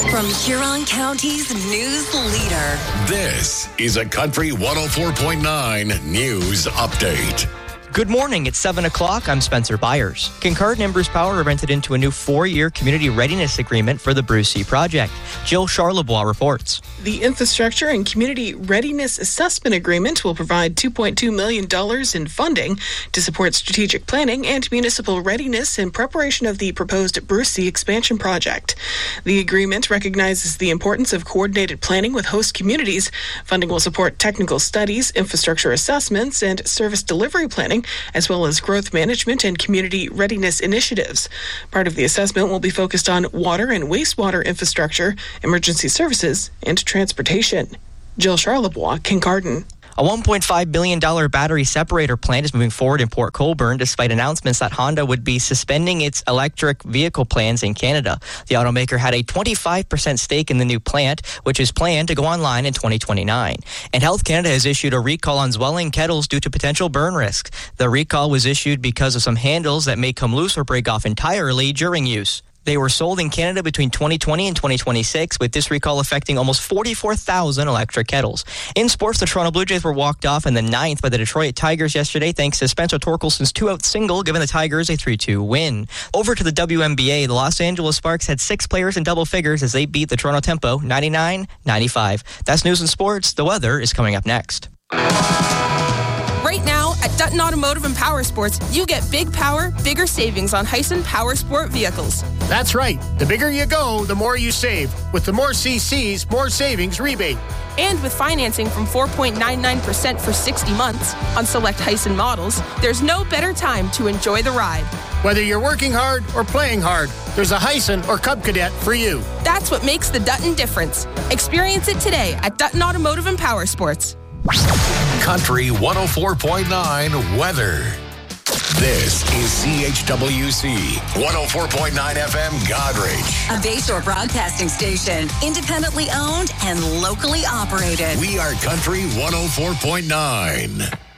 From Huron County's news leader. This is a Country 104.9 News Update. Good morning. It's 7 o'clock. I'm Spencer Byers. Kincardine and Bruce Power have entered into a new 4-year community readiness agreement for the Bruce C project. Jill Charlebois reports. The Infrastructure and Community Readiness Assessment Agreement will provide $2.2 million in funding to support strategic planning and municipal readiness in preparation of the proposed Bruce C expansion project. The agreement recognizes the importance of coordinated planning with host communities. Funding will support technical studies, infrastructure assessments, and service delivery planning, as well as growth management and community readiness initiatives. Part of the assessment will be focused on water and wastewater infrastructure, emergency services, and transportation. Jill Charlebois, Kincardine. A $1.5 billion battery separator plant is moving forward in Port Colborne despite announcements that Honda would be suspending its electric vehicle plans in Canada. The automaker had a 25% stake in the new plant, which is planned to go online in 2029. And Health Canada has issued a recall on Zwelling kettles due to potential burn risk. The recall was issued because of some handles that may come loose or break off entirely during use. They were sold in Canada between 2020 and 2026, with this recall affecting almost 44,000 electric kettles. In sports, the Toronto Blue Jays were walked off in the 9th by the Detroit Tigers yesterday thanks to Spencer Torkelson's 2-out single, giving the Tigers a 3-2 win. Over to the WNBA, the Los Angeles Sparks had 6 players in double figures as they beat the Toronto Tempo 99-95. That's news and sports. The weather is coming up next. Right now, at Dutton Automotive and Power Sports, you get big power, bigger savings on Hyson Power Sport vehicles. That's right. The bigger you go, the more you save. With the more CCs, more savings rebate. And with financing from 4.99% for 60 months on select Hyson models, there's no better time to enjoy the ride. Whether you're working hard or playing hard, there's a Hyson or Cub Cadet for you. That's what makes the Dutton difference. Experience it today at Dutton Automotive and Power Sports. Country 104.9 weather. This is CHWC 104.9 FM Goderich. A Bayshore broadcasting station, independently owned and locally operated. We are Country 104.9.